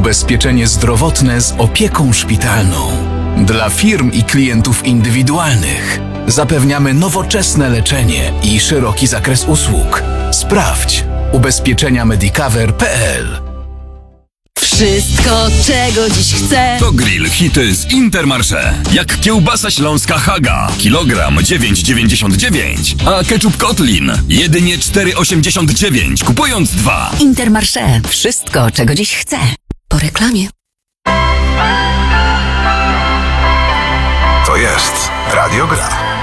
Ubezpieczenie zdrowotne z opieką szpitalną. Dla firm i klientów indywidualnych zapewniamy nowoczesne leczenie i szeroki zakres usług. Sprawdź ubezpieczeniamedicover.pl. Wszystko, czego dziś chcę. To grill hity z Intermarché. Jak kiełbasa śląska Haga. Kilogram 9,99. A ketchup Kotlin jedynie 4,89. Kupując 2. Intermarché. Wszystko, czego dziś chcę. Po reklamie. To jest Radio Gra.